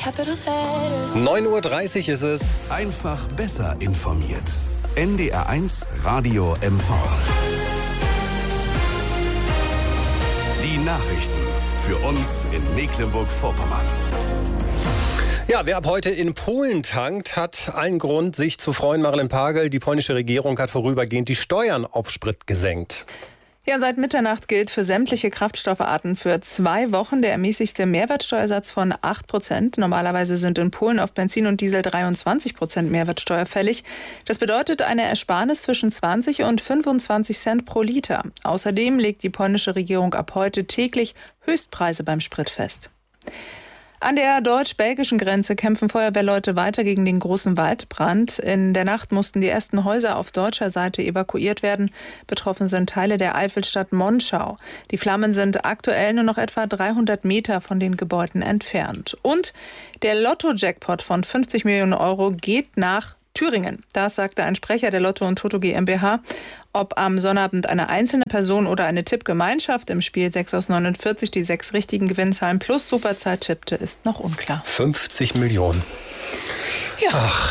9:30 Uhr ist es. Einfach besser informiert. NDR1 Radio MV. Die Nachrichten für uns in Mecklenburg-Vorpommern. Ja, wer ab heute in Polen tankt, hat allen Grund, sich zu freuen. Marlen Pagel, die polnische Regierung hat vorübergehend die Steuern auf Sprit gesenkt. Ja, seit Mitternacht gilt für sämtliche Kraftstoffarten für 2 Wochen der ermäßigte Mehrwertsteuersatz von 8%. Normalerweise sind in Polen auf Benzin und Diesel 23% Mehrwertsteuer fällig. Das bedeutet eine Ersparnis zwischen 20 und 25 Cent pro Liter. Außerdem legt die polnische Regierung ab heute täglich Höchstpreise beim Sprit fest. An der deutsch-belgischen Grenze kämpfen Feuerwehrleute weiter gegen den großen Waldbrand. In der Nacht mussten die ersten Häuser auf deutscher Seite evakuiert werden. Betroffen sind Teile der Eifelstadt Monschau. Die Flammen sind aktuell nur noch etwa 300 Meter von den Gebäuden entfernt. Und der Lotto-Jackpot von 50 Millionen Euro geht nach Thüringen. Das sagte ein Sprecher der Lotto und Toto GmbH. Ob am Sonnabend eine einzelne Person oder eine Tippgemeinschaft im Spiel 6 aus 49 die 6 richtigen Gewinnzahlen plus Superzeit tippte, ist noch unklar. 50 Millionen. Ja. Ach.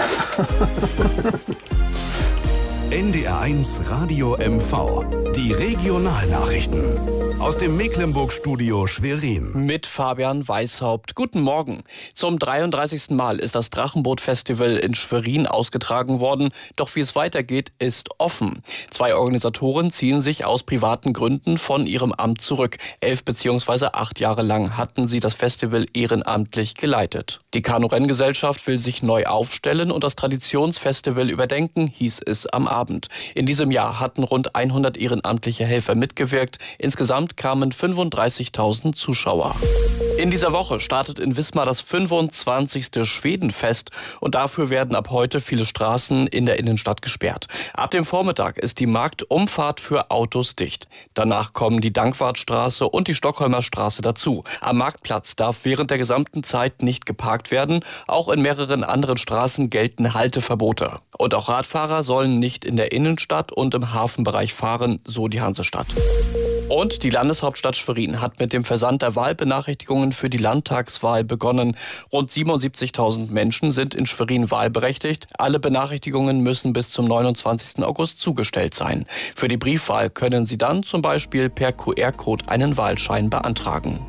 NDR1 Radio MV. Die Regionalnachrichten. Aus dem Mecklenburg-Studio Schwerin. Mit Fabian Weishaupt. Guten Morgen. Zum 33. Mal ist das Drachenboot-Festival in Schwerin ausgetragen worden. Doch wie es weitergeht, ist offen. 2 Organisatoren ziehen sich aus privaten Gründen von ihrem Amt zurück. 11 bzw. 8 Jahre lang hatten sie das Festival ehrenamtlich geleitet. Die Kanu-Renngesellschaft will sich neu aufstellen und das Traditionsfestival überdenken, hieß es am Abend. In diesem Jahr hatten rund 100 ehrenamtliche Helfer mitgewirkt. Insgesamt kamen 35.000 Zuschauer. In dieser Woche startet in Wismar das 25. Schwedenfest und dafür werden ab heute viele Straßen in der Innenstadt gesperrt. Ab dem Vormittag ist die Marktumfahrt für Autos dicht. Danach kommen die Dankwartstraße und die Stockholmer Straße dazu. Am Marktplatz darf während der gesamten Zeit nicht geparkt werden. Auch in mehreren anderen Straßen gelten Halteverbote. Und auch Radfahrer sollen nicht in der Innenstadt und im Hafenbereich fahren, so die Hansestadt. Und die Landeshauptstadt Schwerin hat mit dem Versand der Wahlbenachrichtigungen für die Landtagswahl begonnen. Rund 77.000 Menschen sind in Schwerin wahlberechtigt. Alle Benachrichtigungen müssen bis zum 29. August zugestellt sein. Für die Briefwahl können Sie dann zum Beispiel per QR-Code einen Wahlschein beantragen.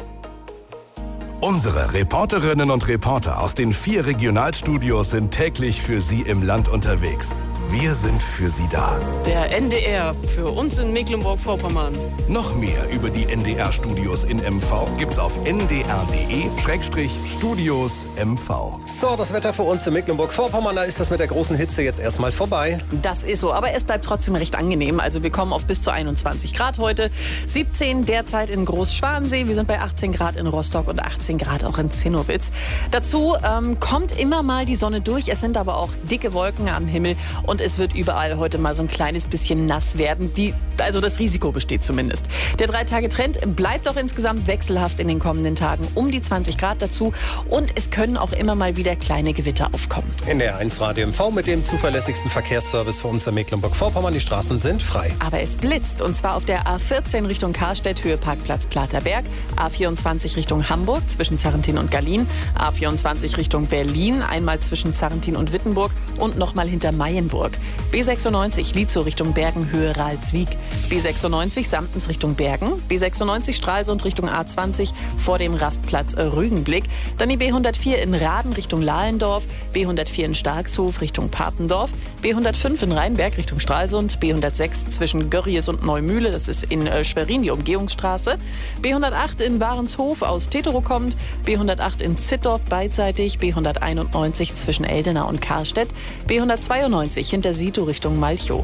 Unsere Reporterinnen und Reporter aus den 4 Regionalstudios sind täglich für Sie im Land unterwegs. Wir sind für Sie da. Der NDR für uns in Mecklenburg-Vorpommern. Noch mehr über die NDR-Studios in MV gibt's auf ndr.de/Studios MV. So, das Wetter für uns in Mecklenburg-Vorpommern, da ist das mit der großen Hitze jetzt erstmal vorbei. Das ist so, aber es bleibt trotzdem recht angenehm. Also wir kommen auf bis zu 21 Grad heute. 17 derzeit in Großschwansee. Wir sind bei 18 Grad in Rostock und 18 Grad auch in Zinnowitz. Dazu kommt immer mal die Sonne durch. Es sind aber auch dicke Wolken am Himmel. Und es wird überall heute mal so ein kleines bisschen nass werden. Also das Risiko besteht zumindest. Der 3-Tage-Trend bleibt auch insgesamt wechselhaft in den kommenden Tagen um die 20 Grad dazu. Und es können auch immer mal wieder kleine Gewitter aufkommen. NDR1 Radio MV mit dem zuverlässigsten Verkehrsservice für uns in Mecklenburg-Vorpommern. Die Straßen sind frei. Aber es blitzt. Und zwar auf der A14 Richtung Karstedt, Höhe Parkplatz Platerberg. A24 Richtung Hamburg zwischen Zarrentin und Gallien. A24 Richtung Berlin, einmal zwischen Zarrentin und Wittenburg und nochmal hinter Mayenburg. B96 Lietzow Richtung Bergen, Höhe Ralswiek. B96 Samtens Richtung Bergen. B96 Stralsund Richtung A20 vor dem Rastplatz Rügenblick. Dann die B104 in Raden Richtung Lahlendorf. B104 in Starkshof Richtung Papendorf. B105 in Rheinberg Richtung Stralsund. B106 zwischen Görries und Neumühle, das ist in Schwerin die Umgehungsstraße. B108 in Warenshof aus Teterow kommt. B108 in Zittdorf beidseitig. B191 zwischen Eldena und Karstedt. B192 hinter Sito Richtung Malchow.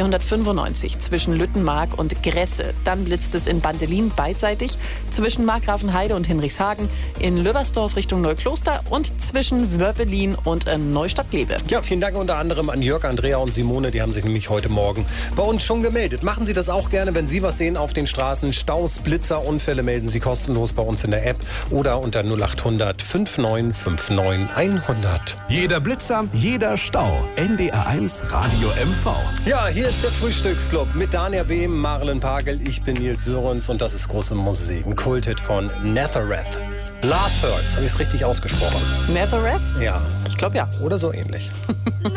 B195 zwischen Lüttenmark und Gresse. Dann blitzt es in Bandelin beidseitig zwischen Markgrafenheide und Hinrichshagen, in Löbersdorf Richtung Neukloster und zwischen Wörpelin und Neustadt-Glebe. Ja, vielen Dank unter anderem an Jörg, Andrea und Simone. Die haben sich nämlich heute Morgen bei uns schon gemeldet. Machen Sie das auch gerne, wenn Sie was sehen auf den Straßen. Staus, Blitzer, Unfälle melden Sie kostenlos bei uns in der App oder unter 0800 5959 100. Jeder Blitzer, jeder Stau. NDR1 Radio MV. Ja, hier ist der Frühstücksclub mit Dania Behm, Marlen Pagel. Ich bin Nils Sörens und das ist große Musik. Ein Kulthit von Nazareth. Love Hurts, habe ich es richtig ausgesprochen? Nazareth? Ja. Ich glaube ja. Oder so ähnlich.